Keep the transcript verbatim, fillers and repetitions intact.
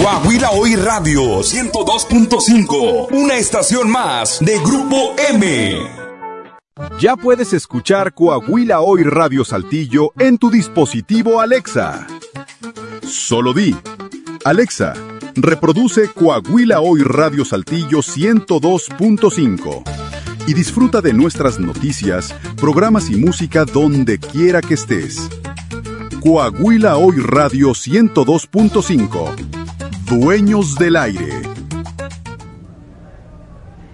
Coahuila Hoy Radio ciento dos punto cinco, una estación más de Grupo M. Ya puedes escuchar Coahuila Hoy Radio Saltillo en tu dispositivo Alexa. Solo di: Alexa, reproduce Coahuila Hoy Radio Saltillo ciento dos punto cinco y disfruta de nuestras noticias, programas y música donde quiera que estés. Coahuila Hoy Radio ciento dos punto cinco. Dueños del aire.